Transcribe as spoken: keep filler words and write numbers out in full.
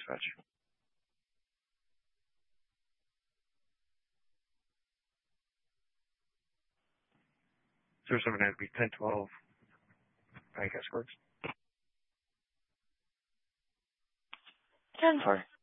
dispatch. zero seven nine be ten twelve. Bank escorts. ten four.